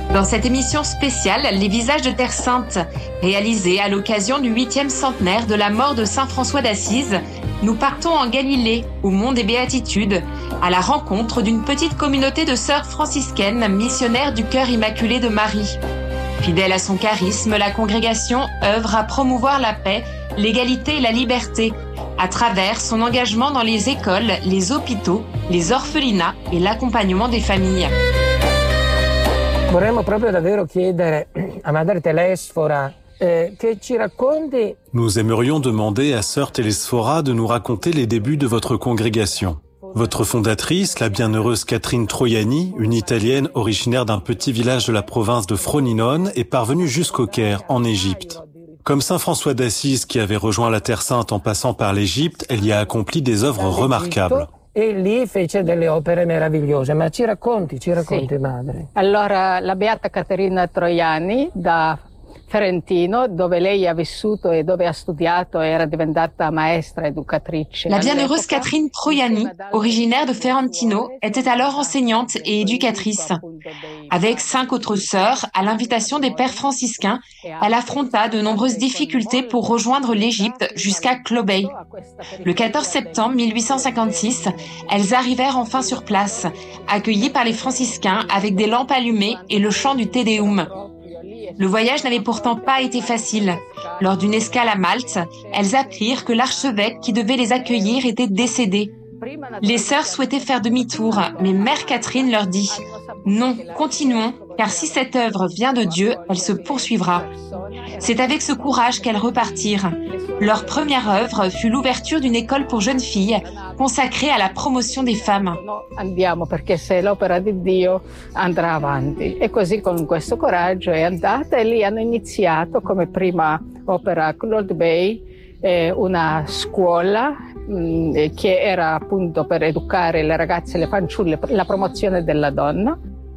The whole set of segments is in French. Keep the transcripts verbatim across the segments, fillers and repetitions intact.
Dans cette émission spéciale, Les Visages de Terre Sainte, réalisée à l'occasion du huitième centenaire de la mort de saint François d'Assise, nous partons en Galilée, au Mont des Béatitudes, à la rencontre d'une petite communauté de sœurs franciscaines missionnaires du Cœur Immaculé de Marie. Fidèle à son charisme, la congrégation œuvre à promouvoir la paix, l'égalité et la liberté, à travers son engagement dans les écoles, les hôpitaux, les orphelinats et l'accompagnement des familles. Vorremmo proprio davvero chiedere a Madre Telesfora eh, che ci racconti. Nous aimerions demander à Sœur Telesfora de nous raconter les débuts de votre congrégation. Votre fondatrice, la bienheureuse Catherine Troiani, une Italienne originaire d'un petit village de la province de Frosinone, est parvenue jusqu'au Caire, en Égypte. Comme saint François d'Assise qui avait rejoint la Terre Sainte en passant par l'Égypte, elle y a accompli des œuvres remarquables. E lì fece delle opere meravigliose, ma ci racconti, ci racconti, sì. Madre. Allora, la Beata Caterina Troiani da Ferentino, dove lei ha vissuto e dove ha studiato, era diventata maestra educatrice. La bienheureuse Catherine Troiani, originaire de Ferentino, était alors enseignante et éducatrice. Avec cinq autres sœurs, à l'invitation des pères franciscains, elle affronta de nombreuses difficultés pour rejoindre l'Égypte jusqu'à Clobey. Le quatorze septembre mille huit cent cinquante-six, elles arrivèrent enfin sur place, accueillies par les franciscains avec des lampes allumées et le chant du Te Deum. Le voyage n'avait pourtant pas été facile. Lors d'une escale à Malte, elles apprirent que l'archevêque qui devait les accueillir était décédé. Les sœurs souhaitaient faire demi-tour, mais Mère Catherine leur dit « Non, continuons, car si cette œuvre vient de Dieu, elle se poursuivra. » C'est avec ce courage qu'elles repartirent. Leur première œuvre fut l'ouverture d'une école pour jeunes filles consacrée à la promotion des femmes. Andiamo perché se l'opera di Dio andrà avanti. E così con questo coraggio è andata e lì hanno iniziato come prima opera a Clobey eh, una scuola mh, che era appunto per educare le ragazze e le fanciulle per la promozione della donna.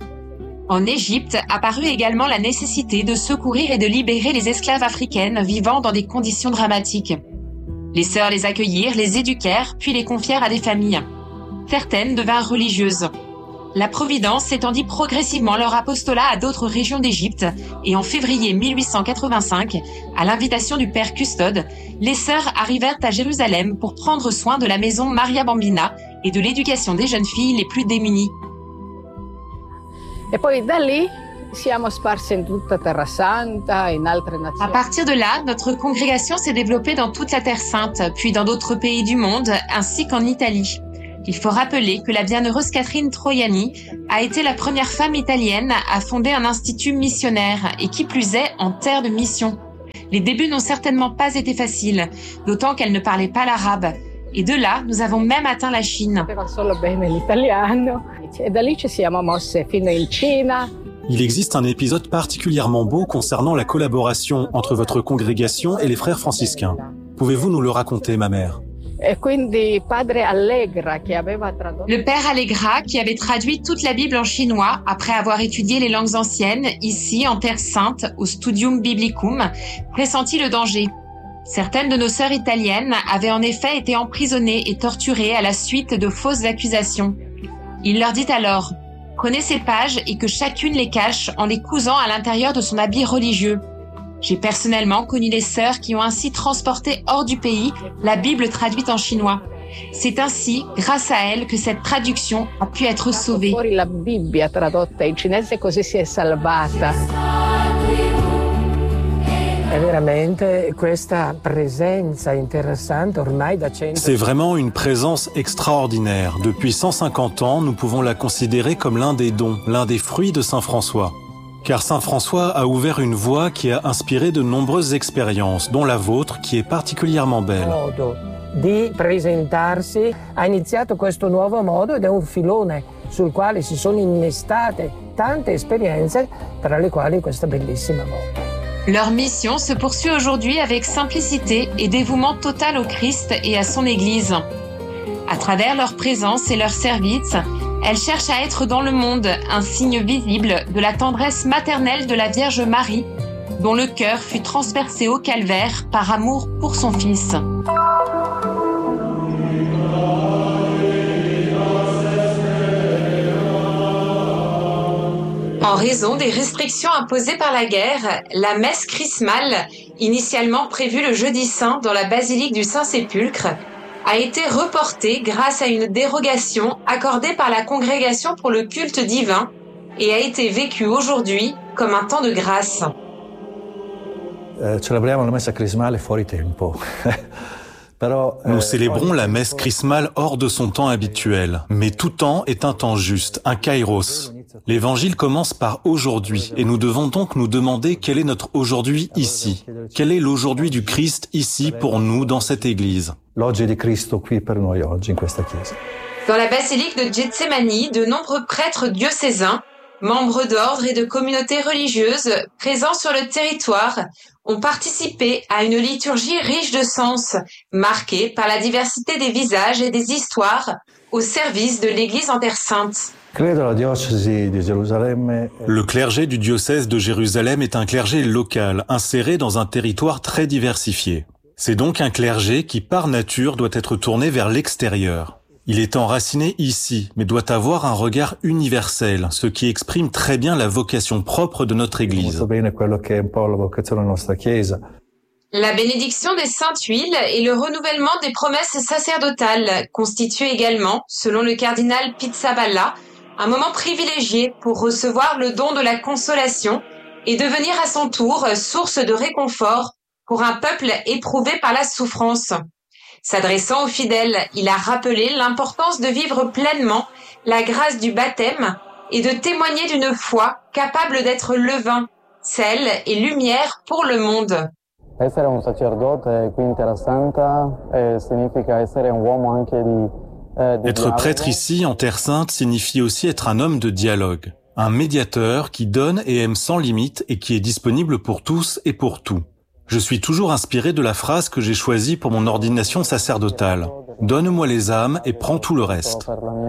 En Égypte apparut également la nécessité de secourir et de libérer les esclaves africaines vivant dans des conditions dramatiques. Les sœurs les accueillirent, les éduquèrent, puis les confièrent à des familles. Certaines devinrent religieuses. La Providence étendit progressivement leur apostolat à d'autres régions d'Égypte et en février mille huit cent quatre-vingt-cinq, à l'invitation du père Custode, les sœurs arrivèrent à Jérusalem pour prendre soin de la maison Maria Bambina et de l'éducation des jeunes filles les plus démunies. E poi da lì siamo sparsi in tutta Terra Santa, in altre nazioni. À partir de là, notre congrégation s'est développée dans toute la Terre Sainte, puis dans d'autres pays du monde, ainsi qu'en Italie. Il faut rappeler que la bienheureuse Catherine Troiani a été la première femme italienne à fonder un institut missionnaire, et qui plus est, en terre de mission. Les débuts n'ont certainement pas été faciles, d'autant qu'elle ne parlait pas l'arabe. Et de là, nous avons même atteint la Chine. Il existe un épisode particulièrement beau concernant la collaboration entre votre congrégation et les frères franciscains. Pouvez-vous nous le raconter, ma mère? Le père Allegra, qui avait traduit toute la Bible en chinois après avoir étudié les langues anciennes, ici en Terre Sainte, au Studium Biblicum, pressentit le danger. Certaines de nos sœurs italiennes avaient en effet été emprisonnées et torturées à la suite de fausses accusations. Il leur dit alors « Prenez ces pages et que chacune les cache en les cousant à l'intérieur de son habit religieux. » J'ai personnellement connu les sœurs qui ont ainsi transporté hors du pays la Bible traduite en chinois. C'est ainsi, grâce à elles, que cette traduction a pu être sauvée. La Bibbia tradotta in cinese così si è salvata. C'est vraiment une présence extraordinaire. Depuis cent cinquante ans, nous pouvons la considérer comme l'un des dons, l'un des fruits de saint François. Car saint François a ouvert une voie qui a inspiré de nombreuses expériences, dont la vôtre, qui est particulièrement belle. Di presentarsi ha iniziato questo nuovo modo ed è un filone sul quale si sono innestate tante esperienze, tra le quali questa bellissima voce. Leur mission se poursuit aujourd'hui avec simplicité et dévouement total au Christ et à son Église. À travers leur présence et leur service, elles cherchent à être dans le monde un signe visible de la tendresse maternelle de la Vierge Marie, dont le cœur fut transpercé au calvaire par amour pour son Fils. En raison des restrictions imposées par la guerre, la messe chrismale, initialement prévue le jeudi saint dans la basilique du Saint-Sépulcre, a été reportée grâce à une dérogation accordée par la Congrégation pour le culte divin et a été vécue aujourd'hui comme un temps de grâce. Celebriamo la messa crismale fuori tempo. Nous célébrons la messe chrismale hors de son temps habituel, mais tout temps est un temps juste, un kairos. L'évangile commence par aujourd'hui, et nous devons donc nous demander quel est notre aujourd'hui ici. Quel est l'aujourd'hui du Christ ici pour nous dans cette église. L'oggi di Cristo qui per noi oggi in questa chiesa. Dans la basilique de Getsemani, de nombreux prêtres diocésains, membres d'ordres et de communautés religieuses présents sur le territoire, ont participé à une liturgie riche de sens, marquée par la diversité des visages et des histoires, au service de l'Église en Terre Sainte. Le clergé du diocèse de Jérusalem est un clergé local, inséré dans un territoire très diversifié. C'est donc un clergé qui, par nature, doit être tourné vers l'extérieur. Il est enraciné ici, mais doit avoir un regard universel, ce qui exprime très bien la vocation propre de notre Église. La bénédiction des saintes huiles et le renouvellement des promesses sacerdotales constituent également, selon le cardinal Pizzaballa, un moment privilégié pour recevoir le don de la consolation et devenir à son tour source de réconfort pour un peuple éprouvé par la souffrance. S'adressant aux fidèles, il a rappelé l'importance de vivre pleinement la grâce du baptême et de témoigner d'une foi capable d'être levain, sel et lumière pour le monde. Essere un sacerdote qui in Terra Santa significa essere un uomo anche di Être prêtre ici, en Terre Sainte, signifie aussi être un homme de dialogue, un médiateur qui donne et aime sans limite et qui est disponible pour tous et pour tout. Je suis toujours inspiré de la phrase que j'ai choisie pour mon ordination sacerdotale. « Donne-moi les âmes et prends tout le reste ».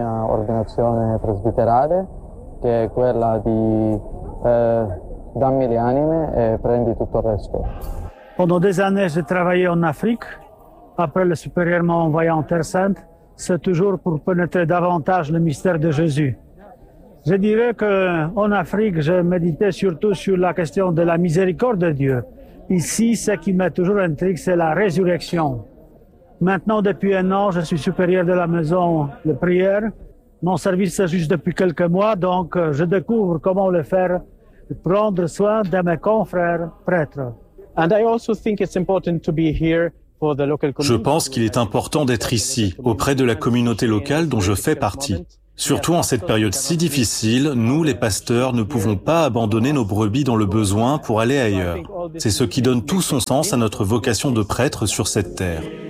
Pendant des années, j'ai travaillé en Afrique. Après, le supérieur m'a envoyé en Terre Sainte. C'est toujours pour pénétrer davantage le mystère de Jésus. Je dirais qu'en Afrique, je méditais surtout sur la question de la miséricorde de Dieu. Ici, ce qui m'a toujours intrigué, c'est la résurrection. Maintenant, depuis un an, je suis supérieur de la maison de prière. Mon service est juste depuis quelques mois, donc je découvre comment le faire, prendre soin de mes confrères prêtres. And I also think it's important to be here. Je pense qu'il est important d'être ici, auprès de la communauté locale dont je fais partie. Surtout en cette période si difficile, nous, les pasteurs, ne pouvons pas abandonner nos brebis dans le besoin pour aller ailleurs. C'est ce qui donne tout son sens à notre vocation de prêtre sur cette terre.